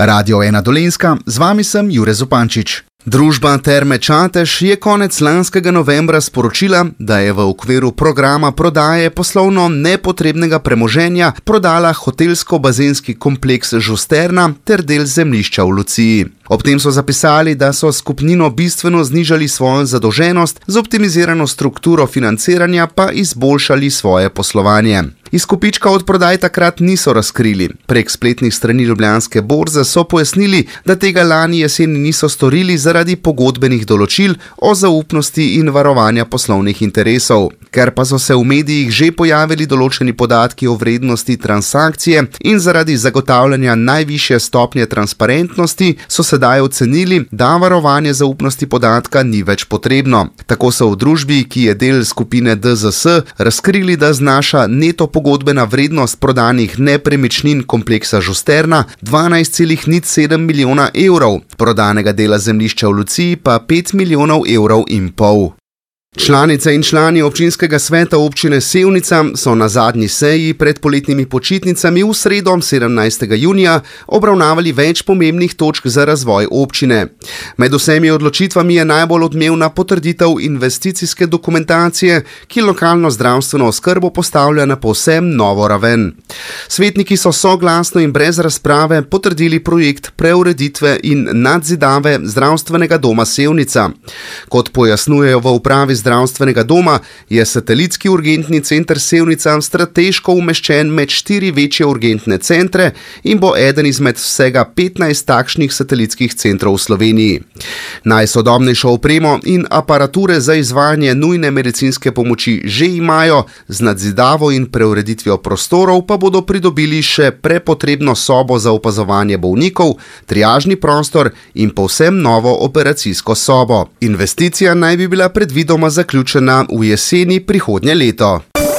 Radio 1 Dolenjska, z vami sem Jure Zupančič. Družba Terme Čatež je konec lanskega novembra sporočila, da je v okviru programa prodaje poslovno nepotrebnega premoženja prodala hotelsko-bazenski kompleks Žusterna ter del zemljišča v Luciji. Ob tem so zapisali, da so s kupnino bistveno znižali svojo zadolženost, z optimizirano strukturo financiranja pa izboljšali svoje poslovanje. Izkupička od prodaj takrat niso razkrili. Prek spletnih strani Ljubljanske borze so pojasnili, da tega lani jeseni niso storili zaradi pogodbenih določil o zaupnosti in varovanja poslovnih interesov. Ker pa so se v medijih že pojavili določeni podatki o vrednosti transakcije in zaradi zagotavljanja najvišje stopnje transparentnosti, so sedaj ocenili, da varovanje zaupnosti podatka ni več potrebno. Tako so v družbi, ki je del skupine DZS, razkrili, da znaša neto pogodbena vrednost prodanih nepremičnin kompleksa Žusterna 12,07 milijona evrov, prodanega dela zemljišča v Luciji pa 5,5 milijonov evrov. Članice in člani občinskega sveta občine Sevnica so na zadnji seji pred poletnimi počitnicami v sredo 17. junija obravnavali več pomembnih točk za razvoj občine. Med vsemi odločitvami je najbolj odmevna potrditev investicijske dokumentacije, ki lokalno zdravstveno oskrbo postavlja na povsem novo raven. Svetniki so soglasno in brez razprave potrdili projekt preureditve in nadzidave zdravstvenega doma Sevnica. Kot pojasnjujejo v upravi zdravstvenega doma, je satelitski urgentni center Sevnica strateško umeščen med 4 večje urgentne centre in bo eden izmed vsega 15 takšnih satelitskih centrov v Sloveniji. Najsodobnejšo opremo in aparature za izvajanje nujne medicinske pomoči že imajo, z nadzidavo in preureditvijo prostorov pa bodo pridobili še prepotrebno sobo za opazovanje bolnikov, triažni prostor in povsem novo operacijsko sobo. Investicija naj bi bila predvidoma zaključena v jeseni prihodnje leto.